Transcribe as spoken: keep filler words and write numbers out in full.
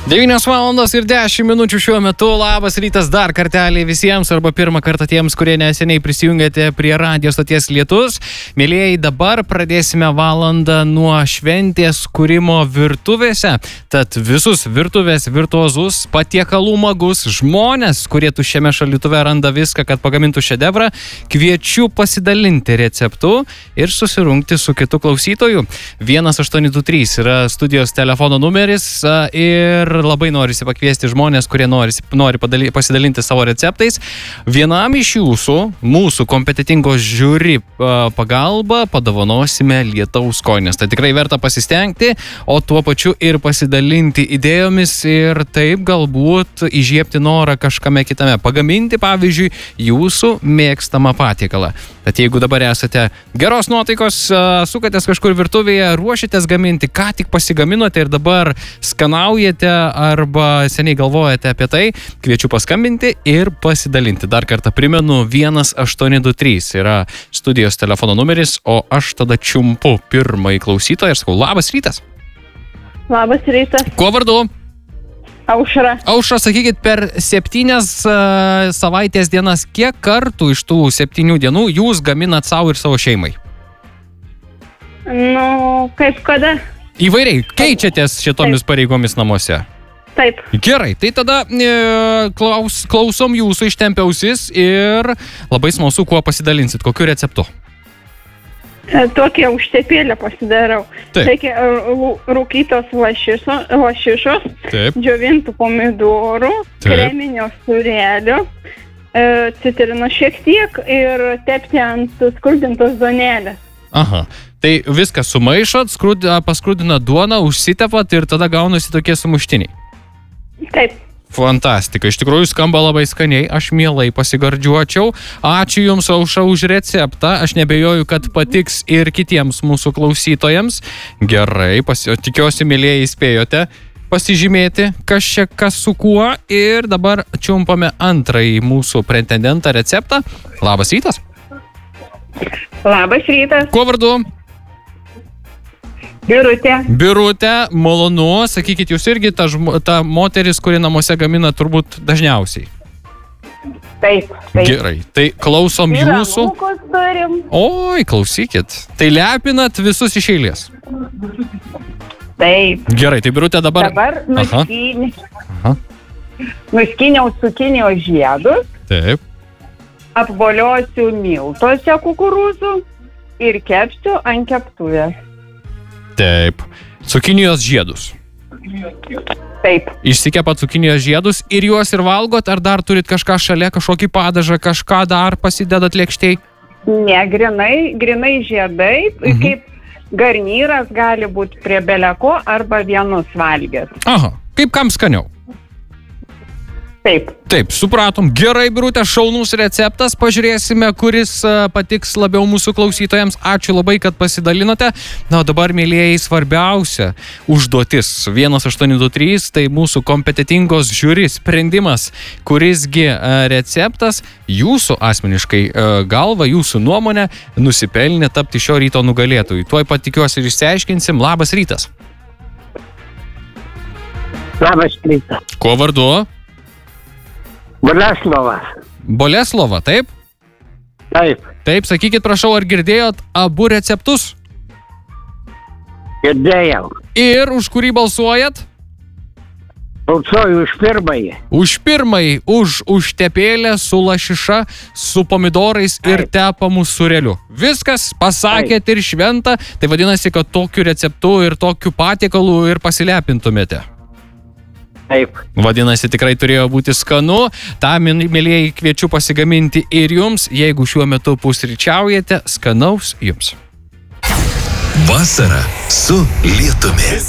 devynios valandos ir dešimt minučių šiuo metu. Labas rytas dar kartelį visiems arba pirmą kartą tiems, kurie neseniai prisijungėte prie radijo stoties Lietus. Mėlėjai, dabar pradėsime valandą nuo šventės kūrimo virtuvėse. Tad visus virtuvės virtuozus, patiekalų magus, žmonės, kurie tuščiame šaldytuve randa viską, kad pagamintų šedevrą, kviečiu pasidalinti receptu ir susirungti su kitu klausytoju. vienas aštuoni du trys yra studijos telefono numeris ir labai norisi pakviesti žmonės, kurie nori, nori padali, pasidalinti savo receptais. Vienam iš jūsų, mūsų kompetitingos žiūri pagalba, padovanosime lietaus kojines. Tai tikrai verta pasistengti, o tuo pačiu ir pasidalinti idėjomis ir taip galbūt įžiebti norą kažkame kitame. Pagaminti, pavyzdžiui, jūsų mėgstamą patiekalą. Tad jeigu dabar esate geros nuotaikos, sukatės kažkur virtuvėje, ruošitės gaminti, ką tik pasigaminote ir dabar skanaujate arba seniai galvojate apie tai, kviečiu paskambinti ir pasidalinti. Dar kartą primenu, vienas aštuoni du trys yra studijos telefono numeris, o aš tada čiumpu pirmąjį klausytoją ir sakau, labas rytas. Labas rytas. Kuo vardu? Aušra. Aušra, sakykit, per septynias uh, savaitės dienas, kiek kartų iš tų septynių dienų jūs gaminat savo ir savo šeimai? Nu, kaip kada? Įvairiai, keičiatės šitomis Taip. pareigomis namuose? Taip. Gerai, tai tada e, klaus, klausom jūsų ištempę ausis ir labai smalsu, kuo pasidalinsit, kokiu receptu? Tokią užtepėlę pasidarau. Taip. Reikia rūkytos lašišos, džiovintų pomidorų, Taip. kreminio sūrelio, citrinos šiek tiek ir tepti ant skrudintos duonelės. Aha, tai viską sumaišot, skrud, paskrudinat duoną, užsitepat ir tada gaunasi tokie sumuštiniai. Taip. Fantastika, iš tikrųjų skamba labai skaniai, aš mielai pasigardžiuočiau. Ačiū Jums, Aušra, už receptą, aš nebejoju, kad patiks ir kitiems mūsų klausytojams. Gerai, pasi... tikiuosi, mėlėjai, spėjote pasižymėti, kas čia kas su kuo. Ir dabar čiumpame antrąjį mūsų pretendentą receptą. Labas rytas. Labas rytas. Kuo vardu? Birutė. Birutė, malonu. Sakykit, jūs irgi ta, žmo, ta moteris, kuri namuose gamina turbūt dažniausiai. Taip, taip. Gerai, tai klausom ir jūsų. Anūkus turim. Oi, klausykit. Tai lepinat visus iš eilės. Taip. Gerai, tai Birutė dabar... Dabar nuskynė. Aha. Nuskyniau cukinijos žiedus. Taip. Apvoliosiu miltuose kukurūzų ir kepsiu ant keptuvės. Taip. Cukinijos žiedus. Taip. Išsikepat cukinijos žiedus ir juos ir valgot, ar dar turit kažką šalia, kažkokį padažą, kažką dar pasidedat lėkštėj? Ne, grinai, grinai žiedai, mhm. kaip garnyras gali būti prie beleko arba vienus valgės. Aha, kaip kam skaniau? Taip. Taip, supratom. Gerai, Birutė, šaunus receptas. Pažiūrėsime, kuris patiks labiau mūsų klausytojams. Ačiū labai, kad pasidalinote. Na, o dabar, mėlėjai, svarbiausia užduotis. vienas aštuoni du trys, tai mūsų kompetitingos žiūri sprendimas, kurisgi receptas jūsų asmeniškai galva, jūsų nuomonė nusipelnė tapti šio ryto nugalėtojui. Tuoj pat tikiuosi ir išsiaiškinsim. Labas rytas. Labas rytas. Kuo vardu? Boleslovas. Boleslova, taip? Taip. Taip, sakykit, prašau, ar girdėjot abu receptus? Girdėjau. Ir už kurį balsuojat? Balsuoju už pirmąjį. Už pirmąjį, už užtepėlę su lašiša, su pomidorais Taip. ir tepamu sūreliu. Viskas, pasakėt Taip. ir šventa, tai vadinasi, kad tokiu receptu ir tokiu patiekalu ir pasilepintumėte. Taip. Vadinasi, tikrai turėjo būti skanu. Ta, mėlėjai, kviečiu pasigaminti ir jums, jeigu šiuo metu pusryčiaujate, skanaus jums. Vasara su Lietumi.